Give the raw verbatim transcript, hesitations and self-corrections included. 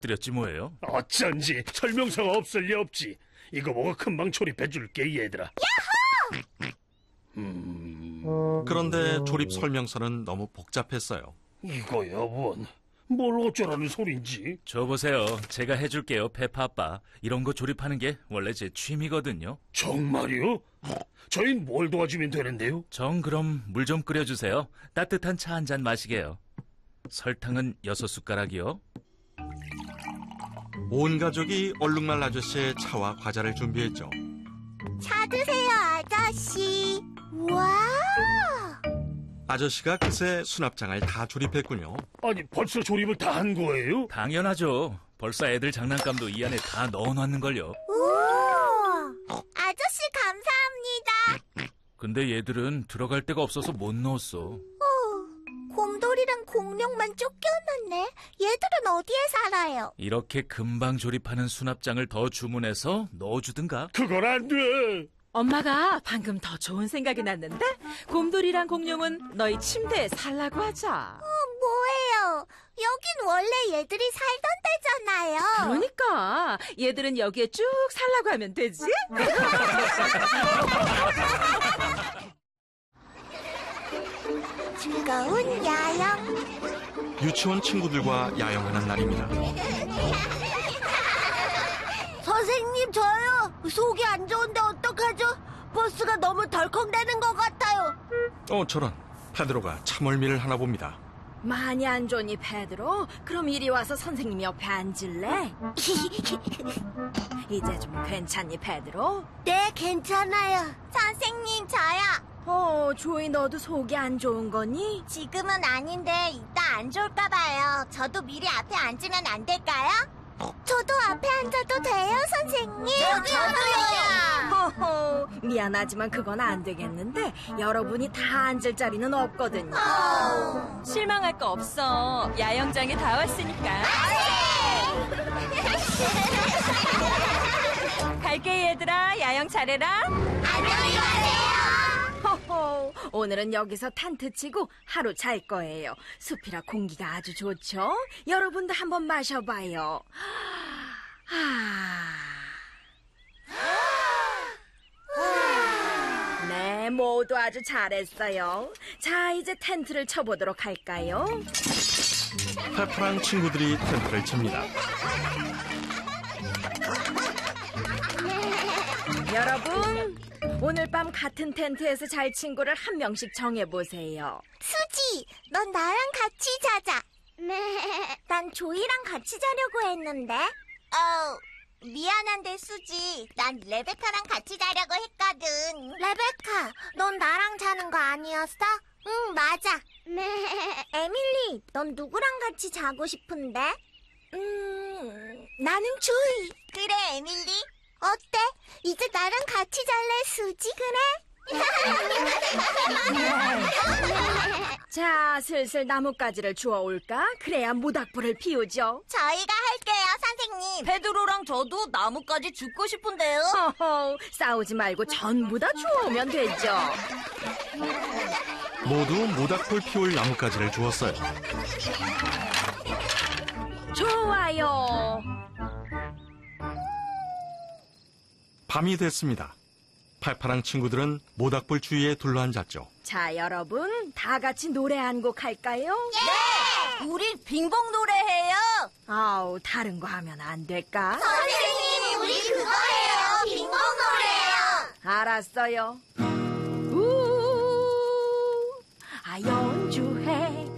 드렸지 뭐예요? 어쩐지 설명서가 없을 리 없지. 이거 보고 금방 조립해줄게, 얘들아. 야호! 음... 그런데 조립 설명서는 너무 복잡했어요. 이거야 뭔? 뭘 어쩌라는 소린지? 저 보세요. 제가 해줄게요, 페파 아빠. 이런 거 조립하는 게 원래 제 취미거든요. 정말요? 저흰 뭘 도와주면 되는데요? 정 그럼 물 좀 끓여주세요. 따뜻한 차 한 잔 마시게요. 설탕은 여섯 숟가락이요. 온 가족이 얼룩말 아저씨의 차와 과자를 준비했죠. 차 드세요, 아저씨. 와! 아저씨가 그새 수납장을 다 조립했군요. 아니, 벌써 조립을 다 한 거예요? 당연하죠. 벌써 애들 장난감도 이 안에 다 넣어놨는걸요. 우와! 아저씨 감사합니다. 근데 얘들은 들어갈 데가 없어서 못 넣었어. 어, 곰돌이랑 공룡만 쫓겨났네. 얘들은 어디에 살아요? 이렇게 금방 조립하는 수납장을 더 주문해서 넣어주든가. 그건 안 돼. 엄마가 방금 더 좋은 생각이 났는데 곰돌이랑 공룡은 너희 침대에 살라고 하자. 어, 뭐예요? 여긴 원래 얘들이 살던 데잖아요. 그러니까 얘들은 여기에 쭉 살라고 하면 되지. 즐거운 야영. 유치원 친구들과 야영하는 날입니다. 선생님, 저요. 속이 안 좋은데 어떡하죠? 버스가 너무 덜컹대는 것 같아요. 어, 저런. 페드로가 참을미를 하나 봅니다. 많이 안 좋니, 페드로? 그럼 이리 와서 선생님 옆에 앉을래? 이제 좀 괜찮니, 페드로? 네, 괜찮아요. 선생님, 저요. 어, 조이 너도 속이 안 좋은 거니? 지금은 아닌데 이따 안 좋을까 봐요. 저도 미리 앞에 앉으면 안 될까요? 저도 앞에 앉아도 돼요, 선생님? 저도요. 허허, 미안하지만 그건 안 되겠는데 여러분이 다 앉을 자리는 없거든요. 어... 실망할 거 없어. 야영장에 다 왔으니까. 갈게 얘들아. 야영 잘해라. 안녕히 가세요. 호호, 오늘은 여기서 텐트 치고 하루 잘 거예요. 숲이라 공기가 아주 좋죠? 여러분도 한번 마셔봐요. 네, 모두 아주 잘했어요. 자, 이제 텐트를 쳐보도록 할까요? 페퍼랑 친구들이 텐트를 칩니다. 여러분, 오늘 밤 같은 텐트에서 잘 친구를 한 명씩 정해보세요. 수지, 넌 나랑 같이 자자. 네. 난 조이랑 같이 자려고 했는데. 어, 미안한데 수지, 난 레베카랑 같이 자려고 했거든. 레베카, 넌 나랑 자는 거 아니었어? 응, 맞아. 네. 에밀리, 넌 누구랑 같이 자고 싶은데? 음, 나는 조이. 그래, 에밀리. 어때? 이제 나랑 같이 잘래, 수지, 그래? 자, 슬슬 나뭇가지를 주워올까? 그래야 모닥불을 피우죠. 저희가 할게요, 선생님. 페드로랑 저도 나뭇가지 줍고 싶은데요. 허허, 싸우지 말고 전부 다 주워오면 되죠. 모두 모닥불 피울 나뭇가지를 주었어요. 좋아요. 밤이 됐습니다. 페퍼랑 친구들은 모닥불 주위에 둘러앉았죠. 자, 여러분, 다 같이 노래 한 곡 할까요? 네! 우리 빙봉 노래해요. 아우, 다른 거 하면 안 될까? 선생님, 우리 그거예요. 빙봉 노래예요. 알았어요. 우, 아, 연주해.